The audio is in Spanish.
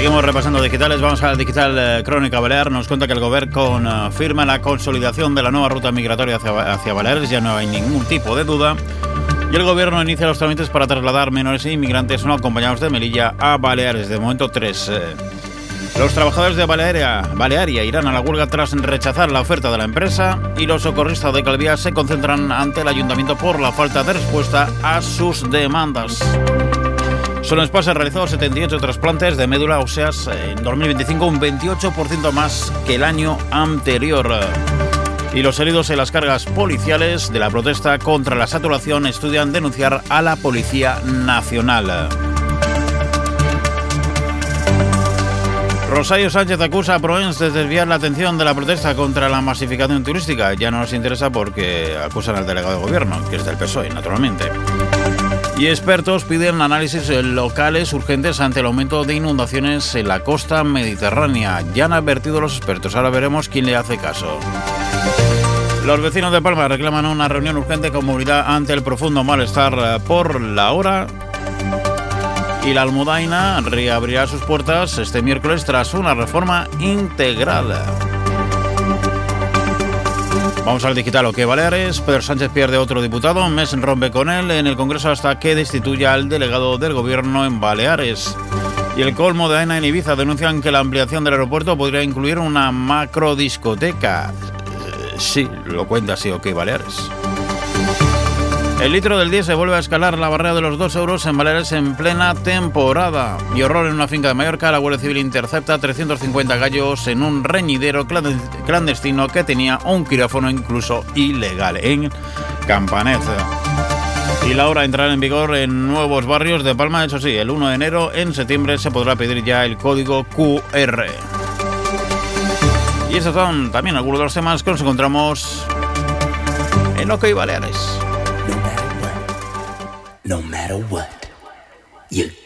Seguimos repasando digitales, vamos a la digital Crónica Balear. Nos cuenta que el Gobierno confirma la consolidación de la nueva ruta migratoria hacia Baleares, ya no hay ningún tipo de duda. Y el Gobierno inicia los trámites para trasladar menores e inmigrantes no acompañados de Melilla a Baleares, de momento 3. Los trabajadores de Balearia irán a la huelga tras rechazar la oferta de la empresa y los socorristas de Calviá se concentran ante el Ayuntamiento por la falta de respuesta a sus demandas. Solo en Spa se realizó 78 trasplantes de médula óseas en 2025, un 28% más que el año anterior. Y los heridos en las cargas policiales de la protesta contra la saturación estudian denunciar a la Policía Nacional. Rosario Sánchez acusa a Proens de desviar la atención de la protesta contra la masificación turística. Ya no nos interesa porque acusan al delegado de gobierno, que es del PSOE, naturalmente. Y expertos piden análisis locales urgentes ante el aumento de inundaciones en la costa mediterránea. Ya han advertido los expertos, ahora veremos quién le hace caso. Los vecinos de Palma reclaman una reunión urgente con movilidad ante el profundo malestar por la hora. Y la Almudaina reabrirá sus puertas este miércoles tras una reforma integral. Vamos al digital OK Baleares. Pedro Sánchez pierde otro diputado. Mes rompe con él en el Congreso hasta que destituya al delegado del Gobierno en Baleares. Y el colmo de AENA en Ibiza denuncian que la ampliación del aeropuerto podría incluir una macrodiscoteca. Sí, lo cuenta así OK Baleares. El litro del diésel vuelve a escalar la barrera de los 2 euros en Baleares en plena temporada. Y horror en una finca de Mallorca, la Guardia Civil intercepta 350 gallos en un reñidero clandestino que tenía un quirófano incluso ilegal en Campanet. Y la hora entrará en vigor en nuevos barrios de Palma, eso sí, el 1 de enero, en septiembre se podrá pedir ya el código QR. Y esos son también algunos de los temas que nos encontramos en OK Baleares. No matter what, you